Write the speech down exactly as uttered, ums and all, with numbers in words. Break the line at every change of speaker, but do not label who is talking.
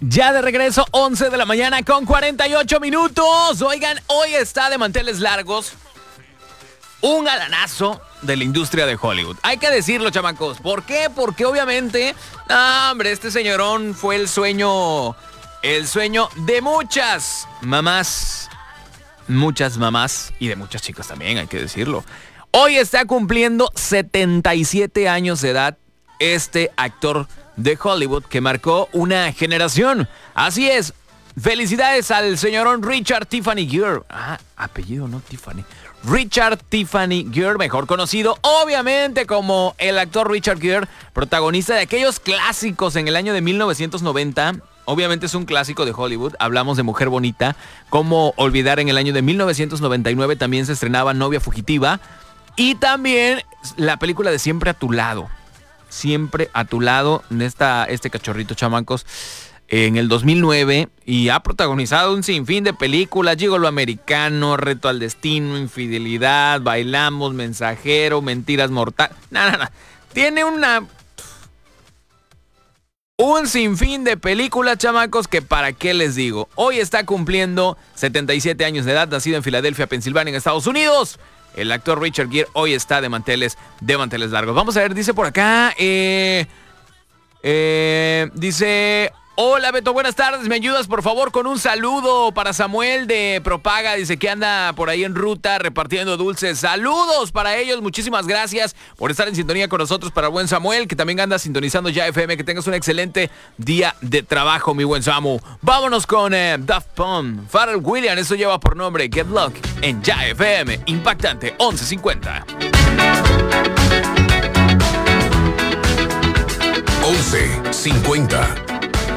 Ya de regreso, once de la mañana con cuarenta y ocho minutos. Oigan, hoy está de manteles largos un galanazo de la industria de Hollywood. Hay que decirlo, chamacos. ¿Por qué? Porque obviamente, ah, hombre, este señorón fue el sueño, el sueño de muchas mamás. Muchas mamás y de muchas chicas también, hay que decirlo. Hoy está cumpliendo setenta y siete años de edad este actor de Hollywood que marcó una generación. Así es, felicidades al señorón Richard Tiffany Gere. Ah, apellido no Tiffany. Richard Tiffany Gere, mejor conocido obviamente como el actor Richard Gere, protagonista de aquellos clásicos en el año de mil novecientos noventa. Obviamente es un clásico de Hollywood. Hablamos de Mujer Bonita. Cómo olvidar, en el año de mil novecientos noventa y nueve también se estrenaba Novia Fugitiva. Y también la película de Siempre a tu lado. Siempre a tu lado, esta, este cachorrito, chamacos, en el dos mil nueve, y ha protagonizado un sinfín de películas: Gigolo Americano, Reto al Destino, Infidelidad, Bailamos, Mensajero, Mentiras Mortales. No, no, no. Tiene una... un sinfín de películas, chamacos, que para qué les digo. Hoy está cumpliendo setenta y siete años de edad, nacido en Filadelfia, Pensilvania, en Estados Unidos. El actor Richard Gere hoy está de manteles, de manteles largos. Vamos a ver, dice por acá, eh, eh, dice... Hola Beto, buenas tardes, ¿me ayudas por favor con un saludo para Samuel de Propaga? Dice que anda por ahí en ruta repartiendo dulces. Saludos para ellos, muchísimas gracias por estar en sintonía con nosotros. Para el buen Samuel, que también anda sintonizando Ya F M. Que tengas un excelente día de trabajo, mi buen Samu. Vámonos con eh, Daft Punk, Pharrell Williams, eso lleva por nombre Get Luck en Ya F M. Impactante, once cincuenta.
once cincuenta.